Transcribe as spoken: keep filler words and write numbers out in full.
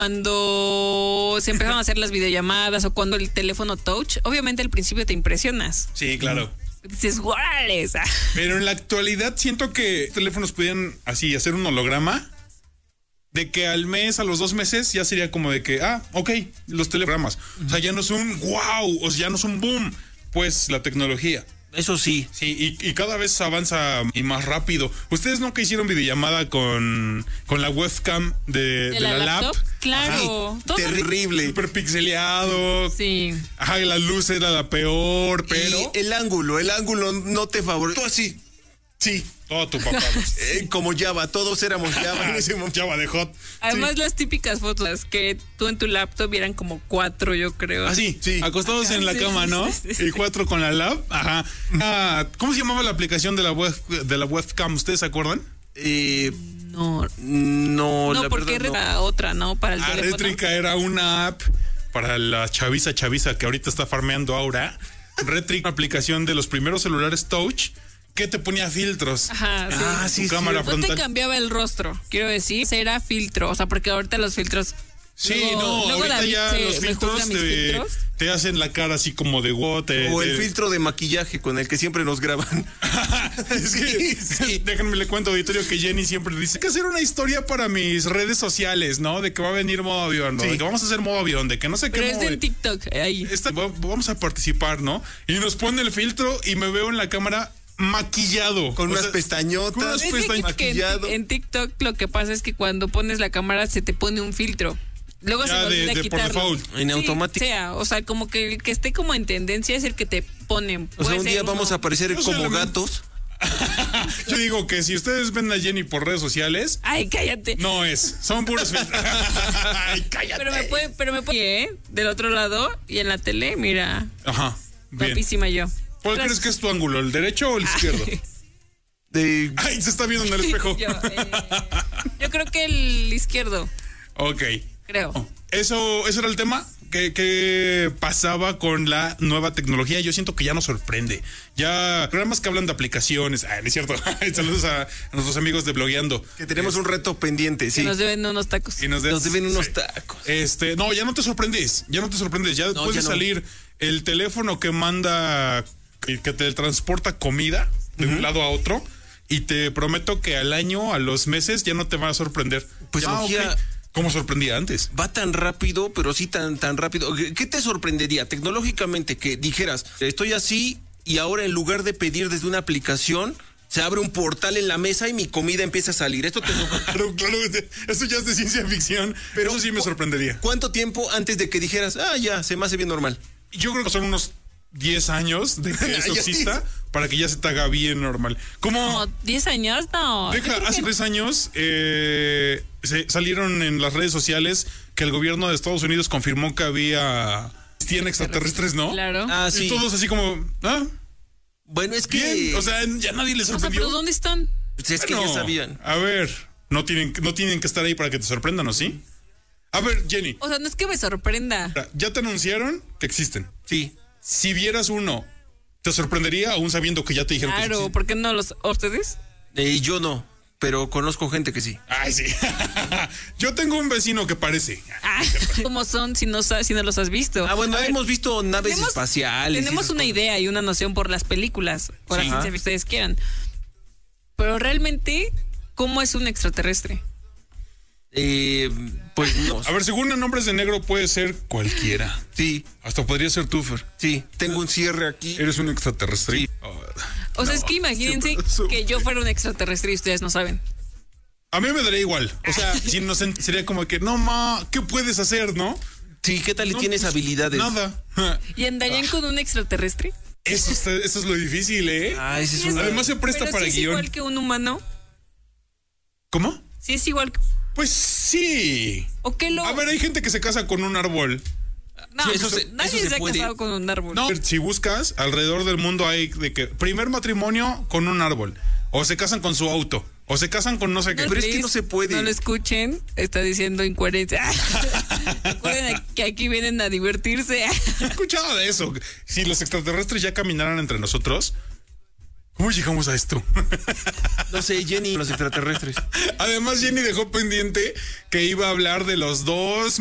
Cuando se empezaron a hacer las videollamadas o cuando el teléfono touch, obviamente al principio te impresionas. Sí, claro. Dices, ¡guárales! Pero en la actualidad siento que teléfonos pudieran así hacer un holograma de que al mes, a los dos meses, ya sería como de que, ah, ok, los telegramas. O sea, ya no es un wow, o sea, ya no es un boom, pues la tecnología. Eso sí. Sí, y, y cada vez avanza y más rápido. ¿Ustedes nunca hicieron videollamada con, con la webcam de, ¿De, de la, la, laptop? lap? Claro. Ajá, terrible. Súper pixeleado. Sí. Ajá, y la luz era la peor, pero... Y el ángulo, el ángulo no te favorece. Tú así. Sí, todo tu papá. Eh, como Java, todos éramos Java en ese momento. Java de hot. Además, Sí. las típicas fotos que tú en tu laptop eran como cuatro, yo creo. Ah, sí, Sí. acostados Ajá, en la sí, cama, ¿no? sí, sí, sí. Y cuatro con la lab. Ajá. Ah, ¿cómo se llamaba la aplicación de la web de la webcam? ¿Ustedes se acuerdan? Eh, No, no, no, la porque verdad, no. era otra, ¿no? Para el Ah, teléfono. Rétrica era una app para la chaviza chaviza que ahorita está farmeando Aura. Rétrica, una aplicación de los primeros celulares touch que te ponía filtros. Ajá, sí. Ah, sí, Tu sí. cámara No te frontal. cambiaba el rostro, quiero decir, era filtro, o sea, porque ahorita los filtros... Sí, luego- no, luego ahorita David ya se- los me filtros juzga mis te, filtros. te hacen la cara así como de wow, te- O el te- filtro de maquillaje con el que siempre nos graban. Es que, Sí. déjenme le cuento, auditorio, que Jenny siempre dice que hacer una historia para mis redes sociales, ¿no? De que va a venir modo avión, ¿no? Sí. De que vamos a hacer modo avión, de que no sé qué Pero es modo- en TikTok, ahí. Esta- va- vamos a participar, ¿no? Y nos pone el filtro y me veo en la cámara maquillado. Con O unas sea, pestañotas. con unas Es pues, que, está que en, maquillado. en TikTok lo que pasa es que cuando pones la cámara se te pone un filtro. Luego Ya se me de- olvida de por quitarlo. default. En Sí, automático. sea, o sea, como que el que esté como en tendencia es el que te ponen. O sea, Puede un ser día vamos uno- a aparecer No como solamente- gatos. Yo digo que si ustedes ven a Jenny por redes sociales, Ay, cállate. no es. Son puros filtros. Ay, cállate. Pero me puede, pero me puede, ¿eh? Del otro lado y en la tele, mira, Ajá. Bien. guapísima yo. ¿Cuál Gracias. crees que es tu ángulo? ¿El derecho o el izquierdo? De... Ay, se está viendo en el espejo. Yo, eh, yo creo que el izquierdo, Ok. creo. Eso, eso era el tema. ¿Qué, qué pasaba con la nueva tecnología? Yo siento que ya nos sorprende. Ya programas que hablan de aplicaciones. Ah, no es cierto. Saludos a, a nuestros amigos de Blogueando. Que tenemos un reto pendiente, Que sí. nos deben unos tacos. Y nos, de- Nos deben unos sí. tacos. Este, no, ya no te sorprendes. Ya no te sorprendes. Ya después ya de no. salir el teléfono que manda, que que te transporta comida de un lado a otro. Y te prometo que al año, a los meses, ya no te va a sorprender. Pues ah, tecnología- ok. Como sorprendía antes. Va tan rápido, pero sí tan, tan rápido. ¿Qué qué te sorprendería tecnológicamente que dijeras, estoy así y ahora en lugar de pedir desde una aplicación, se abre un portal en la mesa y mi comida empieza a salir? Esto te sorprende. Claro, claro, eso ya es de ciencia ficción, pero eso sí me sorprendería. ¿Cuánto tiempo antes de que dijeras, ah, ya, se me hace bien normal? Yo creo que son unos diez años de que eso Ya exista para que ya se te haga bien normal. Como, Como diez años, no. deja, Yo creo hace que- tres años eh, se salieron en las redes sociales que el gobierno de Estados Unidos confirmó que había existían extraterrestres, ¿no? Claro. Ah, Y sí. todos así como, ah, Bueno, es que... bien, o sea, ya nadie les O sea, sorprendió. pero ¿dónde están? pues es que Bueno, ya sabían. A ver, no tienen, no tienen que estar ahí para que te sorprendan, ¿o sí? A ver, Jenny, O sea, no es que me sorprenda. ya te anunciaron que existen. Sí. Si vieras uno, ¿te sorprendería aún sabiendo que ya te dijeron que Claro, existen? ¿por qué no los ustedes? Eh, yo no, pero conozco gente que sí. Ay, sí. Yo tengo un vecino que parece. Ah, ¿cómo son si no, sa- si no los has visto? Ah, bueno, A ver, hemos visto naves tenemos- espaciales. y Tenemos esas una cosas. idea y una noción por las películas, por la Sí. ciencia que ustedes quieran. Pero realmente, ¿cómo es un extraterrestre? Eh, pues no. A ver, según en Nombres de Negro puede ser cualquiera. Sí, Hasta podría ser tú, Fer. sí. Tengo un cierre aquí. Eres un extraterrestre. Sí. Oh. O sea, es que imagínense siempre eso. que yo fuera un extraterrestre y ustedes no saben. A mí me daría igual. O sea, si no se- sería como que, no, ma, ¿qué puedes hacer, no? Sí, ¿qué tal y No, tienes pues, habilidades? Nada. ¿Y andarían con un extraterrestre? Eso, está- eso es lo difícil, ¿eh? Ah, ese es Sí, una... Además se presta Pero para si es guión. igual que un humano. ¿Cómo? Si es igual que... Pues sí. ¿O qué lo...? A ver, hay gente que se casa con un árbol. no, sí, eso pues, se- nadie eso se se ha puede. casado con un árbol. No, si buscas, alrededor del mundo hay de que primer matrimonio con un árbol. O se casan con su auto. O se casan con no sé qué. Pero es que Please, no se puede. No lo escuchen, está diciendo incoherencia. Recuerden que aquí vienen a divertirse. He escuchado de eso. Si los extraterrestres ya caminaran entre nosotros, ¿Cómo llegamos a esto? No sé, Jenny, los extraterrestres. Además, Jenny dejó pendiente que iba a hablar de los dos